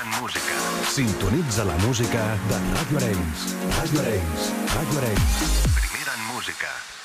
en música. Sintonitza la música de Ràdio Arenys. Ràdio Arenys. Ràdio Arenys. Primera en música.